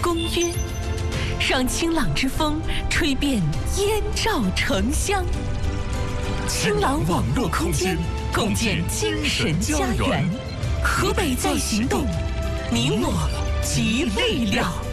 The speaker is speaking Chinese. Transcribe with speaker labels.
Speaker 1: 公约，让清朗之风吹遍燕赵城乡。清朗网络空间，共建精神家园。河北在行动，你我集力量。